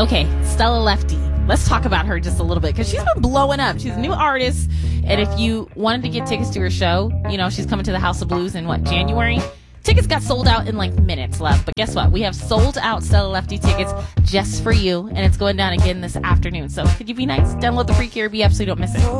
Okay, Stella Lefty. Let's talk about her just a little bit because she's been blowing up. She's a new artist, and if you wanted to get tickets to her show, she's coming to the House of Blues in January. Tickets got sold out in minutes, love. But guess what? We have sold out Stella Lefty tickets just for you, and it's going down again this afternoon. So could you be nice? Download the free KRB app so you don't miss it.